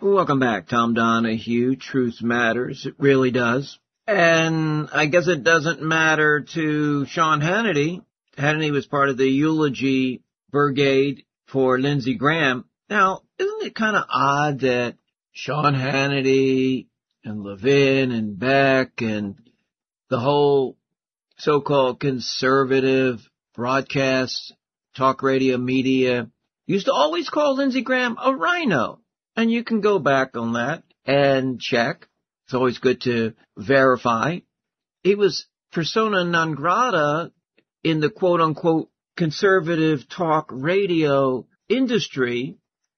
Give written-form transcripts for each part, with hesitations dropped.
Welcome back, Tom Donahue. Truth matters. It really does. And I guess it doesn't matter to Sean Hannity. Hannity was part of the eulogy brigade for Lindsey Graham. Now, isn't it kind of odd that Sean Hannity and Levin and Beck and the whole so-called conservative broadcast talk radio media used to always call Lindsey Graham a rhino? And you can go back on that and check. It's always good to verify. He was persona non grata in the quote-unquote conservative talk radio industry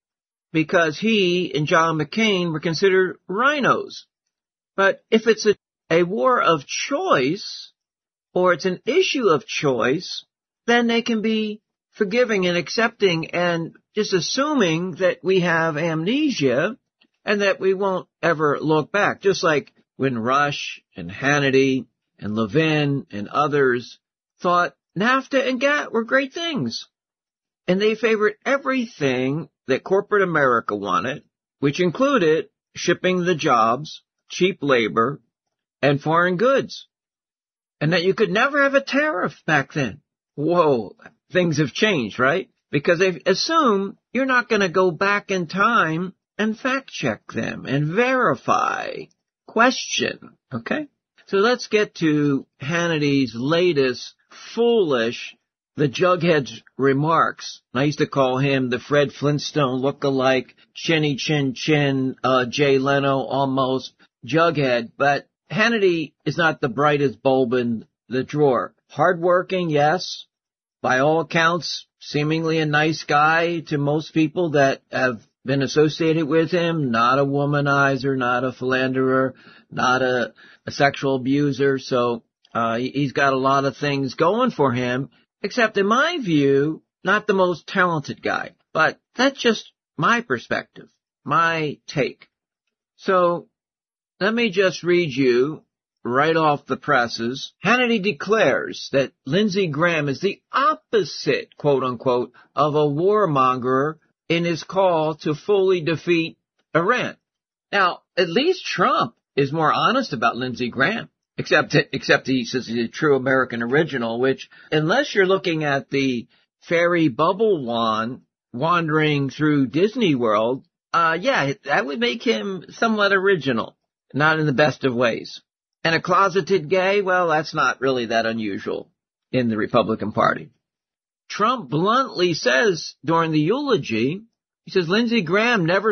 because he and John McCain were considered rhinos. But if it's a war of choice or it's an issue of choice, then they can be forgiving and accepting and just assuming that we have amnesia and that we won't ever look back. Just like when Rush and Hannity and Levin and others thought NAFTA and GATT were great things. And they favored everything that corporate America wanted, which included shipping the jobs, cheap labor, and foreign goods. And that you could never have a tariff back then. Whoa, things have changed, right? Because they assume you're not going to go back in time and fact check them and verify, question, okay? So let's get to Hannity's latest foolish, the Jughead's remarks. I used to call him the Fred Flintstone look-alike, chinny chin chin, Jay Leno almost Jughead. But Hannity is not the brightest bulb in the drawer. Hardworking, yes. By all accounts, seemingly a nice guy to most people that have been associated with him. Not a womanizer, not a philanderer, not a sexual abuser. So he's got a lot of things going for him, except in my view, not the most talented guy. But that's just my perspective, my take. So let me just read you right off the presses. Hannity declares that Lindsey Graham is the opposite, quote-unquote, of a warmonger in his call to fully defeat Iran. Now, at least Trump is more honest about Lindsey Graham, except he says he's a true American original, which, unless you're looking at the fairy bubble wand wandering through Disney World, that would make him somewhat original, not in the best of ways. And a closeted gay, well, that's not really that unusual in the Republican Party. Trump bluntly says during the eulogy, he says Lindsey Graham never